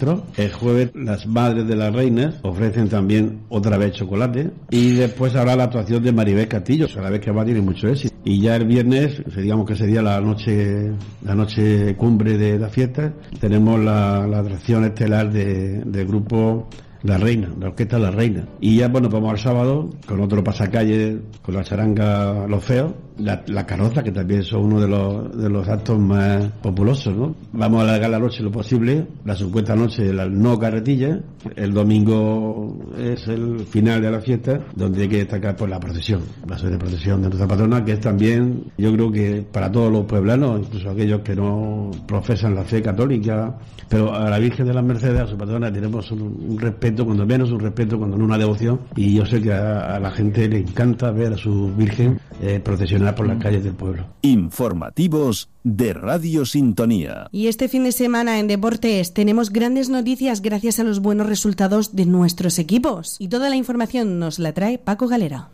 maestros. El jueves las madres de las reinas ofrecen también otra vez chocolate. Y después habrá la actuación de Maribel Castillo, a la vez que va tiene mucho éxito. Y ya el viernes, digamos que sería la noche cumbre de la fiesta, tenemos la atracción estelar del grupo La Reina, la orquesta La Reina. Y ya, bueno, vamos al sábado con otro pasacalle, con la charanga Los Feos, la carroza, que también son uno de los actos más populosos, ¿no? Vamos a alargar la noche lo posible, la supuesta noche de la no carretilla. El domingo es el final de la fiesta, donde hay que destacar pues la procesión, la de procesión de nuestra patrona, que es también, yo creo que para todos los pueblanos, incluso aquellos que no profesan la fe católica, pero a la Virgen de las Mercedes, a su patrona, tenemos un respeto, cuando menos un respeto, cuando no una devoción, y yo sé que a la gente le encanta ver a su Virgen procesionar por las calles del pueblo. Informativos de Radio Sintonía. Y este fin de semana en Deportes tenemos grandes noticias gracias a los buenos resultados de nuestros equipos. Y toda la información nos la trae Paco Galera.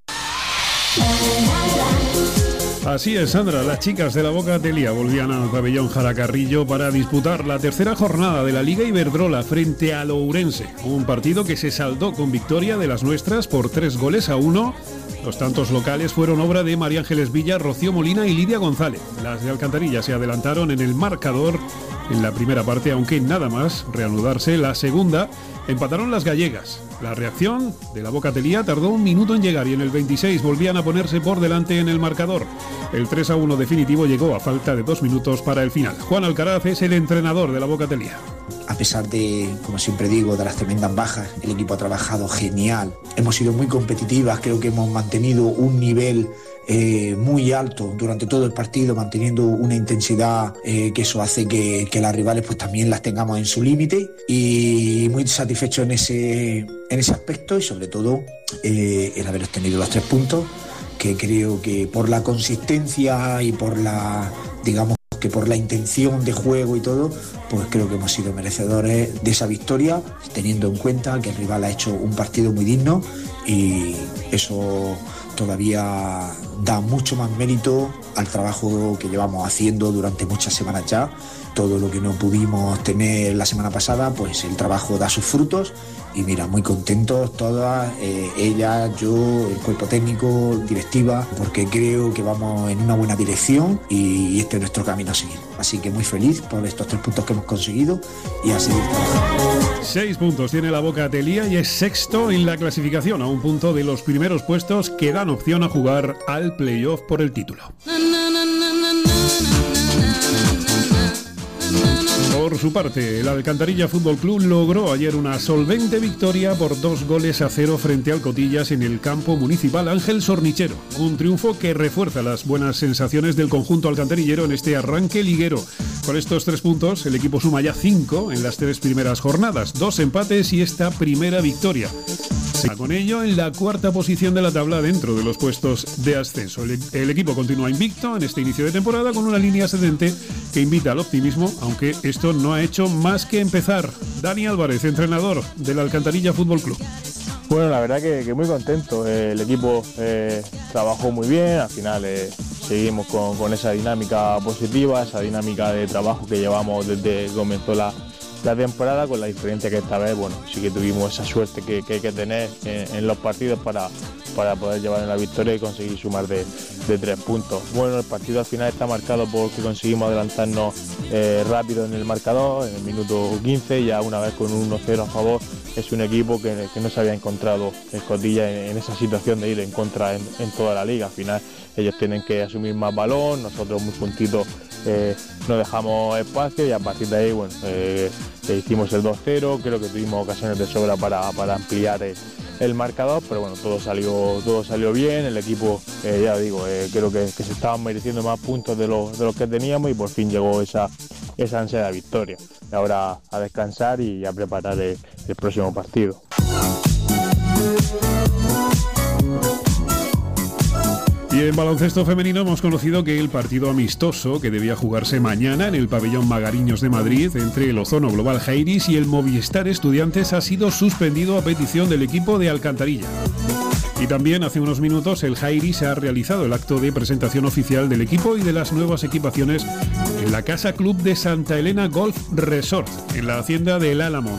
Así es, Sandra, las chicas de la Boca Atelía volvían al pabellón Jaracarrillo para disputar la tercera jornada de la Liga Iberdrola frente al Ourense, un partido que se saldó con victoria de las nuestras por 3-1. Los tantos locales fueron obra de María Ángeles Villa, Rocío Molina y Lidia González. Las de Alcantarilla se adelantaron en el marcador en la primera parte, aunque nada más reanudarse la segunda, empataron las gallegas. La reacción de la Boca Atelía tardó un minuto en llegar y en el 26 volvían a ponerse por delante en el marcador. El 3-1 definitivo llegó a falta de 2 minutos para el final. Juan Alcaraz es el entrenador de la Boca Atelía. A pesar de, como siempre digo, de las tremendas bajas, el equipo ha trabajado genial. Hemos sido muy competitivas, creo que hemos mantenido un nivel muy alto durante todo el partido, manteniendo una intensidad que eso hace que las rivales pues también las tengamos en su límite, y muy satisfecho en ese aspecto, y sobre todo el haber obtenido los 3 puntos, que creo que por la consistencia y por la, digamos, que por la intención de juego y todo, pues creo que hemos sido merecedores de esa victoria, teniendo en cuenta que el rival ha hecho un partido muy digno, y eso todavía da mucho más mérito al trabajo que llevamos haciendo durante muchas semanas ya. Todo lo que no pudimos tener la semana pasada, pues el trabajo da sus frutos, y mira, muy contentos todas, ella, yo, el cuerpo técnico, directiva, porque creo que vamos en una buena dirección y este es nuestro camino a seguir. Así que muy feliz por estos 3 puntos que hemos conseguido y a seguir trabajando. 6 puntos tiene la Boca Atelía y es sexto en la clasificación, a un punto de los primeros puestos que dan opción a jugar al playoff por el título. Por su parte, el Alcantarilla Fútbol Club logró ayer una solvente victoria por 2-0 frente al Cotillas en el campo municipal Ángel Sornichero. Un triunfo que refuerza las buenas sensaciones del conjunto alcantarillero en este arranque liguero. Con estos 3 puntos, el equipo suma ya 5 en las 3 primeras jornadas, 2 empates y esta primera victoria. Con ello, en la cuarta posición de la tabla dentro de los puestos de ascenso. El equipo continúa invicto en este inicio de temporada con una línea ascendente que invita al optimismo, aunque esto no ha hecho más que empezar. Dani Álvarez, entrenador del Alcantarilla Fútbol Club. Bueno, la verdad que muy contento. El equipo trabajó muy bien, al final seguimos con esa dinámica positiva, esa dinámica de trabajo que llevamos desde que comenzó la temporada, con la diferencia que esta vez, bueno, sí que tuvimos esa suerte que hay que tener en los partidos para poder llevar en la victoria y conseguir sumar de 3 puntos. Bueno, el partido al final está marcado porque conseguimos adelantarnos rápido en el marcador, en el minuto 15, ya una vez con un 1-0 a favor. Es un equipo que no se había encontrado el Cotilla en esa situación de ir en contra en toda la liga. Al final ellos tienen que asumir más balón, nosotros muy juntitos no dejamos espacio, y a partir de ahí, bueno, hicimos el 2-0, creo que tuvimos ocasiones de sobra para ampliar el marcador, pero bueno, todo salió bien. El equipo, ya digo, creo que se estaban mereciendo más puntos de los que teníamos, y por fin llegó esa ansiada victoria. Y ahora a descansar y a preparar el próximo partido. Y en baloncesto femenino hemos conocido que el partido amistoso que debía jugarse mañana en el pabellón Magariños de Madrid entre el Ozono Global Jairis y el Movistar Estudiantes ha sido suspendido a petición del equipo de Alcantarilla. Y también hace unos minutos el Jairis ha realizado el acto de presentación oficial del equipo y de las nuevas equipaciones en la Casa Club de Santa Elena Golf Resort, en la hacienda del Álamo.